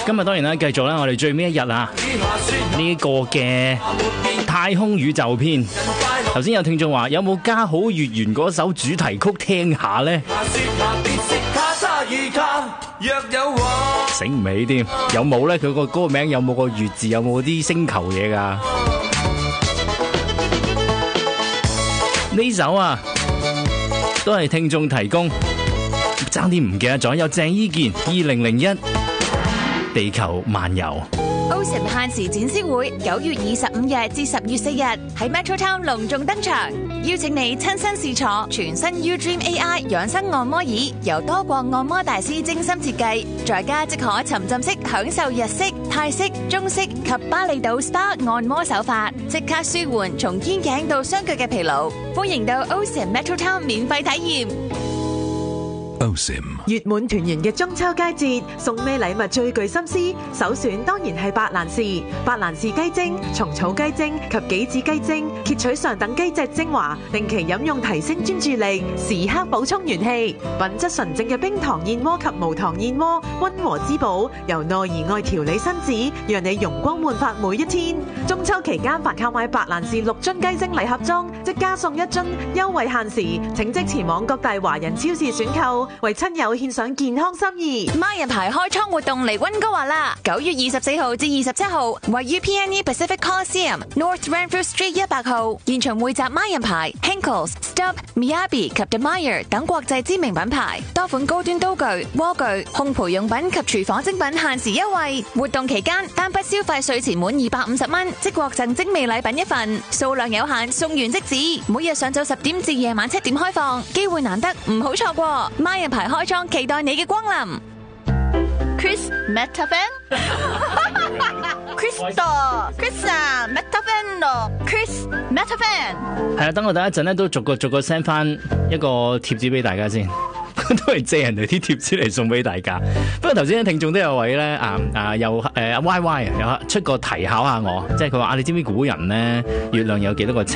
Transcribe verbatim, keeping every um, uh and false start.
今日當然啦，繼續啦，我哋最尾一日啊，呢個嘅太空宇宙篇。頭先有聽眾話，有冇加好月圓嗰首主題曲聽下呢？醒唔起添，有冇呢？佢個歌名有冇個月字，有冇啲星球嘢噶？呢首啊，都係聽眾提供，爭啲唔記得咗。有鄭伊健二零零一地球漫遊。 Ocean 限時展銷會九月二十五日至十月四日喺 Metro Town 隆重登場，邀請你親身試坐全新 U-Dream A I 養生按摩椅，由多國按摩大師精心設計，在家即可沉浸式享受日式、泰式、中式及巴厘島 S P A 按摩手法，即刻舒緩從肩頸到雙腳嘅疲勞。歡迎到 Ocean Metro Town 免費體驗。 月滿團圓嘅中秋佳節，送咩禮物最具心思？首選當然係白蘭氏。白蘭氏雞精、蟲草雞精及杞子雞精，揭取上等雞隻精華，定期飲用提升專注力，時刻補充元氣。品質純正嘅冰糖燕窩及無糖燕窩，溫和滋補，由內而外調理身子，讓你容光煥發每一天。中秋期間，凡購買白蘭氏六樽雞精禮盒裝，即加送一樽，優惠限時，請即前往各大華人超市選購。為親友獻上健康心意， 孖人牌開倉活動嚟溫哥華啦！九月二十四號至二十七號，位於 P N E Pacific Coliseum North Renfrew Street 一百號，現場匯集孖人牌 Henckels、Stubb、Miyabi 及 De Meyer 等國際知名品牌，多款高端刀具、鍋具、烘焙用品及廚房精品限時優惠。活動期間，單筆消費稅前滿二百五十蚊，即獲贈精美禮品一份，數量有限，送完即止。每日上晝十點至夜晚七點開放，機會難得，唔好錯過。孖人牌開倉，期待你嘅光臨。 Chris Metafan Krista Krista Metafan Chris Metafan 係啊，等我等一陣咧，都逐個逐個 send 翻一個貼紙俾大家先。都係借人哋啲貼紙嚟送俾大家。不過頭先聽眾都有位咧啊啊，又誒 Y Y 啊，有出個題考下我，即係佢話啊，你知唔知古人咧月亮有幾多個